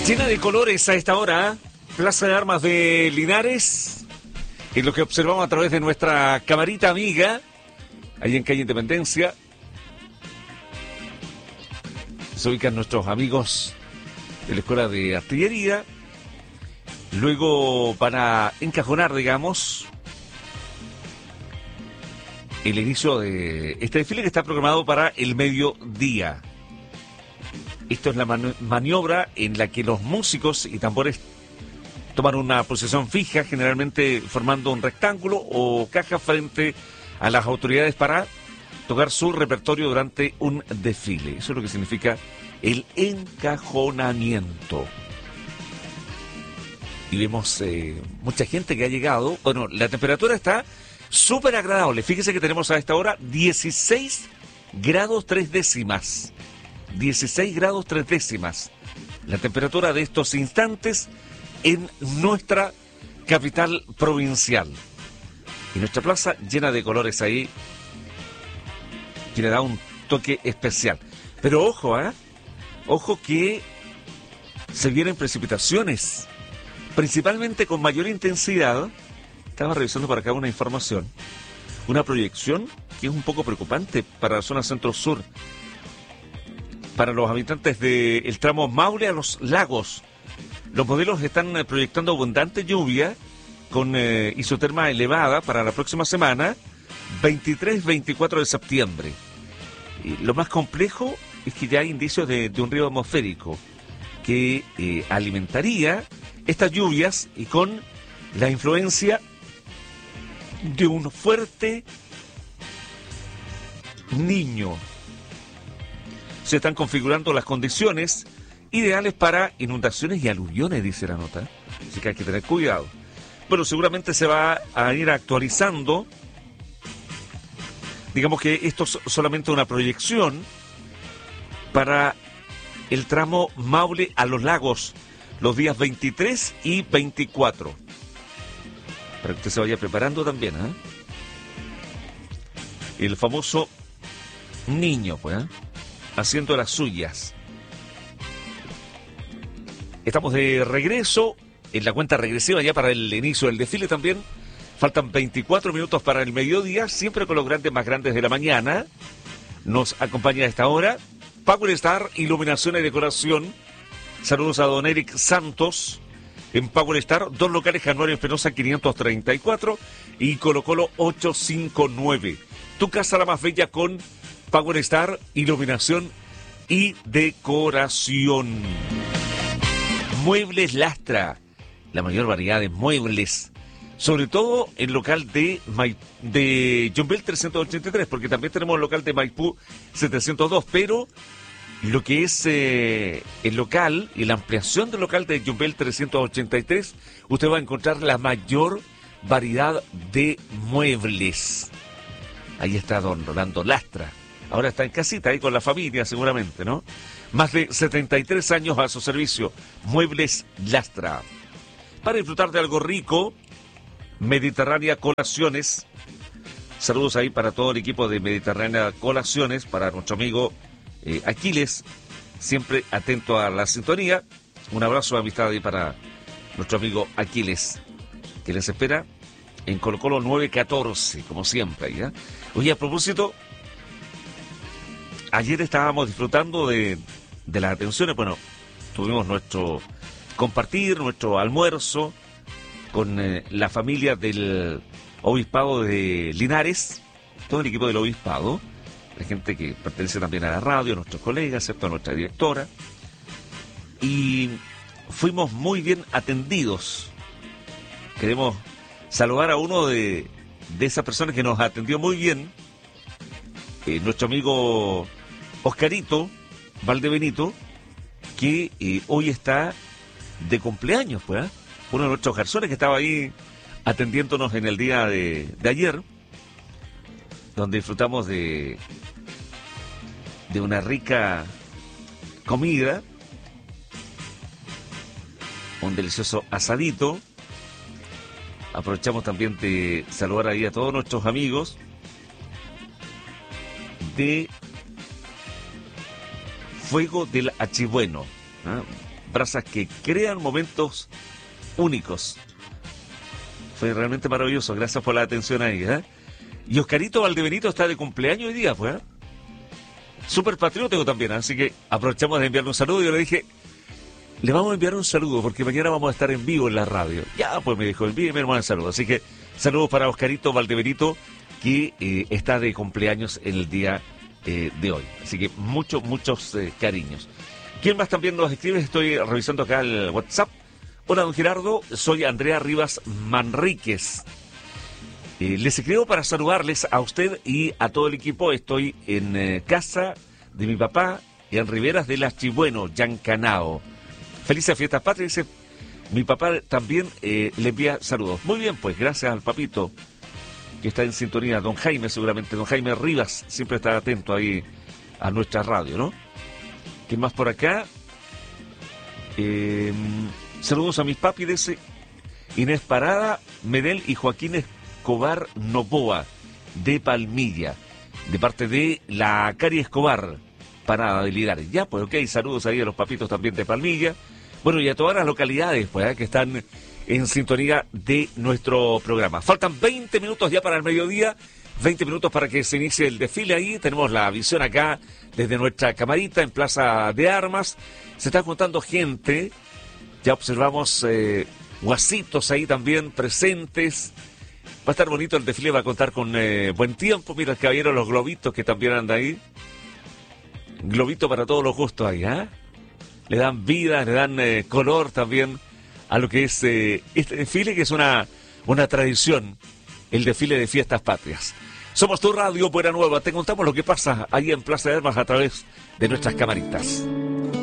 Llena de colores a esta hora, Plaza de Armas de Linares, es lo que observamos a través de nuestra camarita amiga, ahí en calle Independencia. Se ubican nuestros amigos de la Escuela de Artillería. Luego van a encajonar, digamos, el inicio de este desfile que está programado para el mediodía. Esto es la maniobra en la que los músicos y tambores toman una posición fija, generalmente formando un rectángulo o caja frente a las autoridades para tocar su repertorio durante un desfile. Eso es lo que significa el encajonamiento. Y vemos mucha gente que ha llegado. Bueno, la temperatura está súper agradable. Fíjese que tenemos a esta hora 16 grados 3 décimas. 16 grados 3 décimas. La temperatura de estos instantes en nuestra capital provincial. Y nuestra plaza llena de colores ahí, que le da un toque especial. Pero ojo, ojo que se vienen precipitaciones, principalmente con mayor intensidad. Estaba revisando para acá una información, una proyección que es un poco preocupante para la zona centro-sur. Para los habitantes del tramo Maule a los lagos, los modelos están proyectando abundante lluvia con isoterma elevada para la próxima semana, 23-24 de septiembre. Y lo más complejo es que ya hay indicios de un río atmosférico que alimentaría estas lluvias y con la influencia de un fuerte Niño. Se están configurando las condiciones ideales para inundaciones y aluviones, dice la nota. Así que hay que tener cuidado. Bueno, seguramente se va a ir actualizando. Digamos que esto es solamente una proyección para el tramo Maule a los lagos, los días 23 y 24. Para que usted se vaya preparando también, El famoso Niño, pues, haciendo las suyas. Estamos de regreso en la cuenta regresiva ya para el inicio del desfile también. Faltan 24 minutos para el mediodía, siempre con los grandes más grandes de la mañana. Nos acompaña a esta hora Power Star, iluminación y decoración. Saludos a don Eric Santos en Power Star, dos locales, Januario Espinosa 534 y Colo Colo 859. Tu casa la más bella con Power Star, iluminación y decoración. Muebles Lastra, la mayor variedad de muebles, sobre todo el local de Yumbel 383, porque también tenemos el local de Maipú 702, pero lo que es el local y la ampliación del local de Yumbel 383, usted va a encontrar la mayor variedad de muebles. Ahí está don Rolando Lastra. Ahora está en casita ahí con la familia seguramente, ¿no? Más de 73 años a su servicio. Muebles Lastra. Para disfrutar de algo rico, Mediterránea Colaciones. Saludos ahí para todo el equipo de Mediterránea Colaciones, para nuestro amigo Aquiles, siempre atento a la sintonía. Un abrazo de amistad ahí para nuestro amigo Aquiles, que les espera en Colo Colo 914, como siempre. Ahí, Oye, a propósito, ayer estábamos disfrutando de las atenciones. Bueno, tuvimos nuestro compartir, nuestro almuerzo con la familia del Obispado de Linares, todo el equipo del Obispado, la gente que pertenece también a la radio, nuestros colegas, ¿cierto? A nuestra directora. Y fuimos muy bien atendidos. Queremos saludar a uno de esas personas que nos atendió muy bien, nuestro amigo Oscarito Valdebenito, que hoy está de cumpleaños, pues, uno de nuestros garzones que estaba ahí atendiéndonos en el día de ayer, donde disfrutamos de una rica comida, un delicioso asadito. Aprovechamos también de saludar ahí a todos nuestros amigos de Fuego del Achibueno. brasas que crean momentos únicos. Fue realmente maravilloso, gracias por la atención ahí, ¿eh? Y Oscarito Valdebenito está de cumpleaños hoy día, pues, ¿eh? Súper patriótico también, así que aprovechamos de enviarle un saludo. Yo le dije, le vamos a enviar un saludo porque mañana vamos a estar en vivo en la radio. Ya, pues me dijo, envíeme hermano el saludo. Así que saludos para Oscarito Valdebenito, que está de cumpleaños en el día de hoy. Así que muchos cariños. ¿Quién más también nos escribe? Estoy revisando acá el WhatsApp. Hola, don Gerardo, soy Andrea Rivas Manríquez. Les escribo para saludarles a usted y a todo el equipo. Estoy en casa de mi papá, en Riberas de las Chibueno, Yancanao. Felices fiestas patrias, dice mi papá también, le envía saludos. Muy bien, pues gracias al papito que está en sintonía. Don Jaime, seguramente, don Jaime Rivas, siempre está atento ahí a nuestra radio, ¿no? ¿Quién más por acá? Saludos a mis papis, dice Inés Parada, Medel y Joaquín Escobar Novoa, de Palmilla, de parte de la Cari Escobar, Parada de Linares. Ya, pues ok, saludos ahí a los papitos también de Palmilla. Bueno, y a todas las localidades pues, que están en sintonía de nuestro programa. Faltan 20 minutos ya para el mediodía, 20 minutos para que se inicie el desfile ahí. Tenemos la visión acá desde nuestra camarita en Plaza de Armas. Se está juntando gente, ya observamos guasitos ahí también presentes. Va a estar bonito el desfile, va a contar con buen tiempo. Mira el caballero, los globitos que también andan ahí. Globito para todos los gustos ahí, ¿ah? Le dan vida, le dan color también a lo que es este desfile, que es una tradición, el desfile de fiestas patrias. Somos tu radio Buena Nueva, te contamos lo que pasa ahí en Plaza de Armas a través de nuestras camaritas.